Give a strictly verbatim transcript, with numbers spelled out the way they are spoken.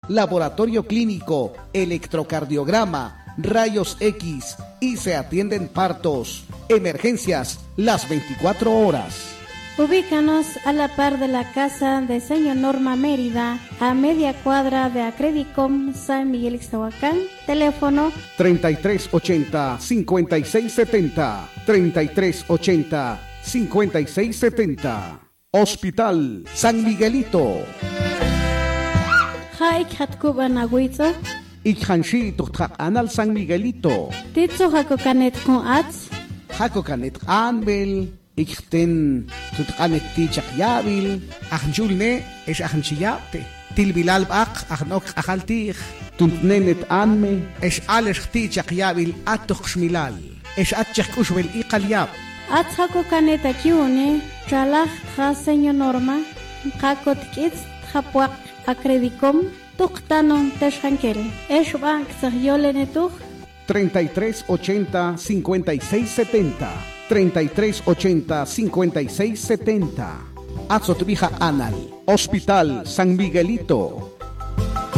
laboratorio clínico, electrocardiograma, rayos X y se atienden partos, emergencias las veinticuatro horas. Ubícanos a la par de la casa de señor Norma Mérida, a media cuadra de Acredicom San Miguel Ixtahuacán. Teléfono treinta y tres ochenta, cincuenta y seis setenta, treinta y tres ochenta, cincuenta y seis setenta. Hospital San Miguelito. Haik Hatkuban Agüizo. Ikhanshi Tuktak Anal San Miguelito. Titzo Hakokanet con Ats. Hakokanet Anbel. Ikten tutqanet tichak yabil ahnjulne es ahnchiyapte tilbilal baq ahnok akhaltih tuntnenet anme es alesh tichak yabil atukhshmilal es atchak ushbel iqalyab Atsako kaneta kiune chalaj ha señor Norma qakot kits khapwaq Acredicom tuqtanon teshankel es bank sahyolenetuj treinta y tres ochenta, cincuenta y seis setenta. treinta y tres ochenta, cincuenta y seis setenta. Azotvija Anal. Hospital San Miguelito.